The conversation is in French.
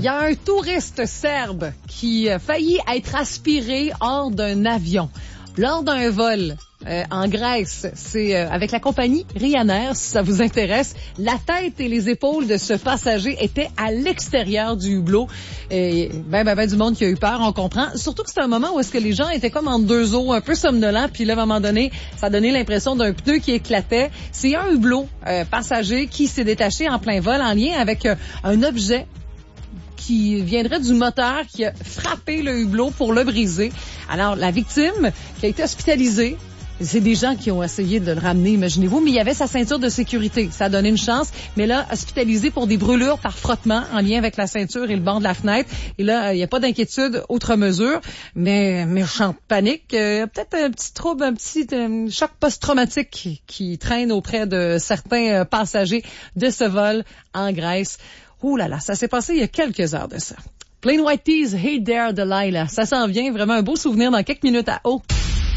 Il y a un touriste serbe qui a failli être aspiré hors d'un avion lors d'un vol en Grèce. C'est avec la compagnie Ryanair, si ça vous intéresse. La tête et les épaules de ce passager étaient à l'extérieur du hublot. Et ben du monde qui a eu peur, on comprend. Surtout que c'était un moment où est-ce que les gens étaient comme entre deux eaux, un peu somnolents, puis là, à un moment donné, ça donnait l'impression d'un pneu qui éclatait. C'est un hublot passager qui s'est détaché en plein vol en lien avec un objet qui viendrait du moteur qui a frappé le hublot pour le briser. Alors, la victime qui a été hospitalisée, c'est des gens qui ont essayé de le ramener, imaginez-vous, mais il y avait sa ceinture de sécurité. Ça a donné une chance, mais là, hospitalisé pour des brûlures par frottement en lien avec la ceinture et le bord de la fenêtre. Et là, il n'y a pas d'inquiétude, outre mesure, mais méchante panique. Peut-être un petit trouble, un petit choc post-traumatique qui traîne auprès de certains passagers de ce vol en Grèce. Ouh là là, ça s'est passé il y a quelques heures de ça. Plain White Tees, Hey There, Delilah. Ça s'en vient, vraiment un beau souvenir dans quelques minutes à eau.